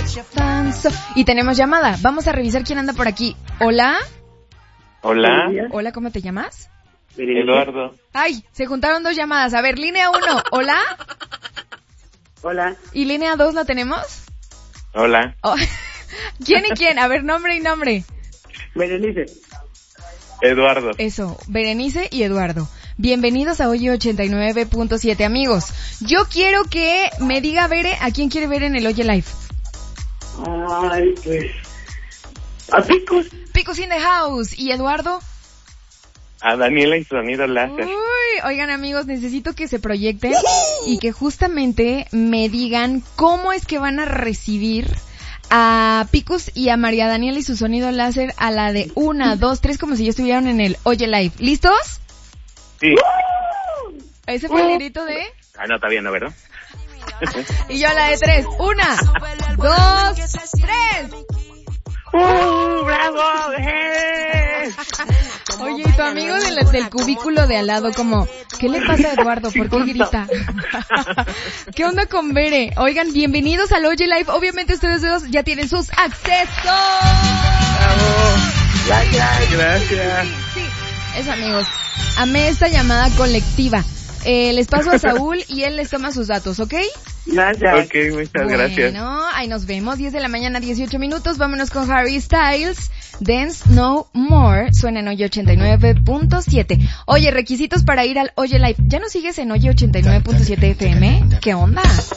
Y tenemos llamada. Vamos a revisar quién anda por aquí. Hola. Hola. Hola, ¿cómo te llamas? Eduardo. Ay, se juntaron dos llamadas. A ver, línea 1. Hola. Hola. ¿Y línea 2 la tenemos? Hola. Oh. ¿Quién y quién? A ver, nombre y nombre. Berenice. Eduardo. Eso, Berenice y Eduardo. Bienvenidos a Oye 89.7, amigos. Yo quiero que me diga Bere a quién quiere ver en el Oye Live. Ay, pues... A Picos. Picos in the house. ¿Y Eduardo? A Daniela y Sonido Láser. Uy, oigan amigos, necesito que se proyecten y que justamente me digan cómo es que van a recibir a Picos y a María Daniela y su Sonido Láser a la de 1, 2, 3, como si ya estuvieran en el Oye Live. ¿Listos? Sí. Ese fue el grito de... Ah, no, está bien, ¿no, verdad? Y yo a la de 3. 1, 2, 3. ¡Bravo! Oye, y tu amigo del cubículo de al lado, como, ¿qué le pasa a Eduardo? ¿Por qué grita? ¿Qué onda con Bere? Oigan, bienvenidos al Oye Live. Obviamente ustedes dos ya tienen sus accesos. ¡Bravo! Gracias. Sí. Eso, amigos. Amé esta llamada colectiva. Les paso a Saúl y él les toma sus datos, ¿ok? Gracias. Ok, muchas gracias. Bueno, ahí nos vemos. 10 de la mañana, 18 minutos. Vámonos con Harry Styles. Dance No More. Suena en Oye 89.7. Oye, requisitos para ir al Oye Live. ¿Ya nos sigues en Oye 89.7 FM? ¿Qué onda?